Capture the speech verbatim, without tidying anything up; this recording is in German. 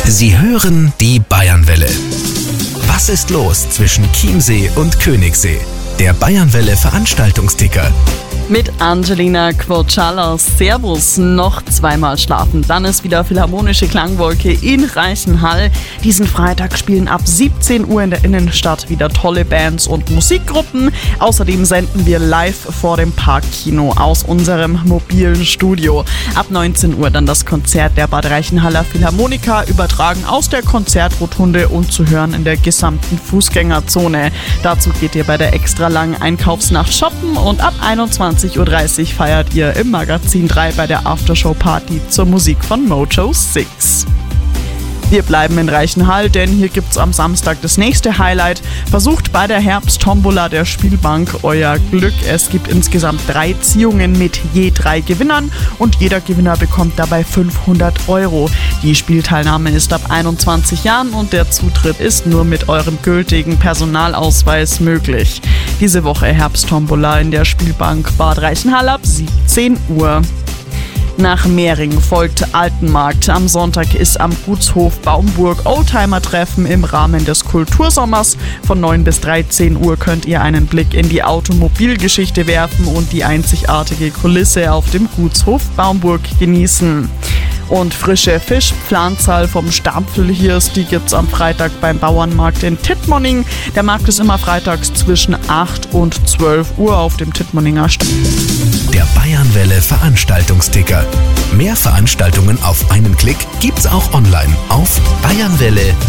Sie hören die Bayernwelle. Was ist los zwischen Chiemsee und Königssee? Der Bayernwelle Veranstaltungsticker. Mit Angelina Quocciala. Servus, noch zweimal schlafen. Dann ist wieder Philharmonische Klangwolke in Reichenhall. Diesen Freitag spielen ab siebzehn Uhr in der Innenstadt wieder tolle Bands und Musikgruppen. Außerdem senden wir live vor dem Parkkino aus unserem mobilen Studio. Ab neunzehn Uhr dann das Konzert der Bad Reichenhaller Philharmoniker, übertragen aus der Konzertrotunde und zu hören in der gesamten Fußgängerzone. Dazu geht ihr bei der extra langen Einkaufsnacht shoppen und ab einundzwanzig Uhr dreißig feiert ihr im Magazin drei bei der Aftershow-Party zur Musik von Mojo six. Wir bleiben in Reichenhall, denn hier gibt's am Samstag das nächste Highlight. Versucht bei der Herbsttombola der Spielbank euer Glück. Es gibt insgesamt drei Ziehungen mit je drei Gewinnern und jeder Gewinner bekommt dabei fünfhundert Euro. Die Spielteilnahme ist ab einundzwanzig Jahren und der Zutritt ist nur mit eurem gültigen Personalausweis möglich. Diese Woche Herbsttombola in der Spielbank Bad Reichenhall ab siebzehn Uhr. Nach Mehring folgt Altenmarkt. Am Sonntag ist am Gutshof Baumburg Oldtimer-Treffen im Rahmen des Kultursommers. Von neun bis dreizehn Uhr könnt ihr einen Blick in die Automobilgeschichte werfen und die einzigartige Kulisse auf dem Gutshof Baumburg genießen. Und frische Fischpflanzerl vom Stampfelhirs, die gibt's am Freitag beim Bauernmarkt in Tittmoning. Der Markt ist immer freitags zwischen acht und zwölf Uhr auf dem Tittmoninger St. Der Bayernwelle Veranstaltungsticker. Mehr Veranstaltungen auf einen Klick gibt's auch online auf bayernwelle